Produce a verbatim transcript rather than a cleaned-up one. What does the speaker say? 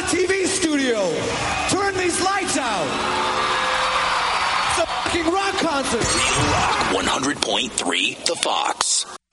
T V studio. Turn these lights out. It's a fucking rock concert. Real Rock one hundred point three, The Fox.